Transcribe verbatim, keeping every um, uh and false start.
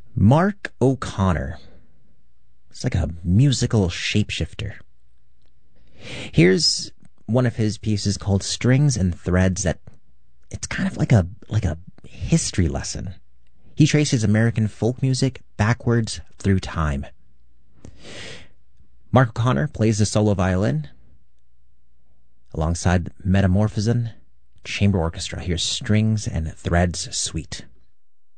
Mark O'Connor. It's like a musical shapeshifter. Here's one of his pieces called Strings and Threads that it's kind of like a like a history lesson. He traces American folk music backwards through time. Mark O'Connor plays the solo violin alongside Metamorphosen Chamber Orchestra. Here's Strings and Threads Suite.